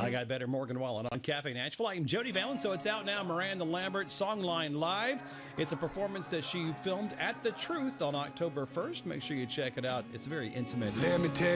I got better, Morgan Wallen on Cafe Nashville. I am Jody Valen, so it's out now. Miranda Lambert, Songline Live. It's a performance that she filmed at The Truth on October 1st. Make sure you check it out. It's very intimate. Let me tell